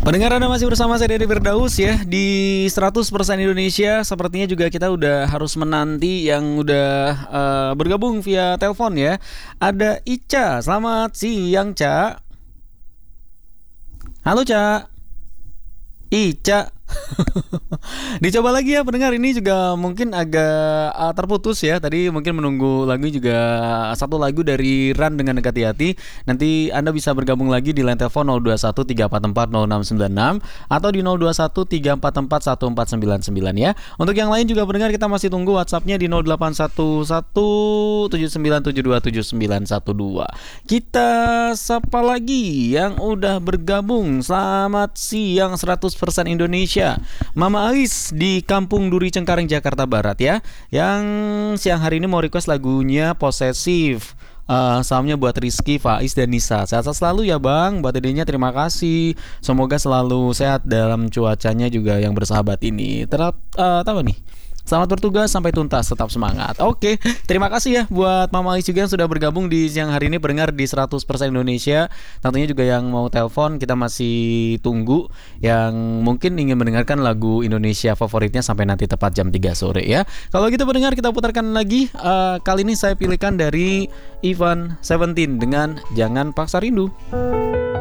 Pendengar, Anda masih bersama saya Dedi Firdaus ya di 100% Indonesia. Sepertinya juga kita udah harus menanti yang udah bergabung via telepon ya. Ada Ica, selamat siang Ca. Halo Ca. Ica. Dicoba lagi ya pendengar, ini juga mungkin agak terputus ya. Tadi mungkin menunggu lagu juga, satu lagu dari Ran dengan Dekati Hati. Nanti Anda bisa bergabung lagi di line telepon 0213440696 atau di 0213441499 ya. Untuk yang lain juga pendengar, kita masih tunggu WhatsApp-nya di 081179727912. Kita sapa lagi yang udah bergabung. Selamat siang 100% Indonesia. Mama Ais di Kampung Duri Cengkareng Jakarta Barat ya, yang siang hari ini mau request lagunya Posesif. Salamnya buat Rizky, Faiz, dan Nisa. Sehat-sehat selalu ya bang. Buat idenya terima kasih. Semoga selalu sehat dalam cuacanya juga yang bersahabat ini. Tahu nih, selamat bertugas sampai tuntas, tetap semangat. Oke, terima kasih ya buat Mama Ais juga yang sudah bergabung di siang hari ini pendengar di 100% Indonesia. Tentunya juga yang mau telepon kita masih tunggu, yang mungkin ingin mendengarkan lagu Indonesia favoritnya sampai nanti tepat jam 3 sore ya. Kalau gitu pendengar, kita putarkan lagi. Kali ini saya pilihkan dari Ivan Seventeen dengan Jangan Paksa Rindu.